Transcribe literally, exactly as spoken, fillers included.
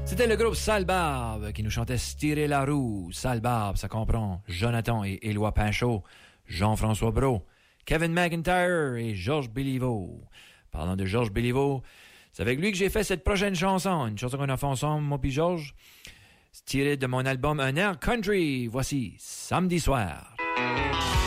C'était le groupe Sale Barbe qui nous chantait Tirer la roue. Sale Barbe, ça comprend Jonathan et Éloi Pinchot, Jean-François Brault, Kevin McIntyre et Georges Béliveau. Parlant de Georges Béliveau, c'est avec lui que j'ai fait cette prochaine chanson. Une chanson qu'on a fait ensemble, moi puis Georges. C'est tiré de mon album Un air country. Voici Samedi soir.